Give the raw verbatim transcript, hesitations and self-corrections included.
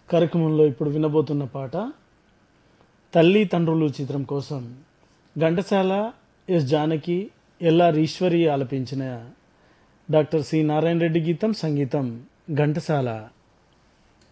కార్యక్రమంలో ఇప్పుడు వినబోతున్న పాట తల్లి తండ్రులు చిత్రం కోసం ఘంటసాల, ఎస్ జానకి, ఎల్ఆర్ ఈశ్వరి ఆలపించిన డాక్టర్ సి నారాయణ రెడ్డి గీతం, సంగీతం ఘంటసాల.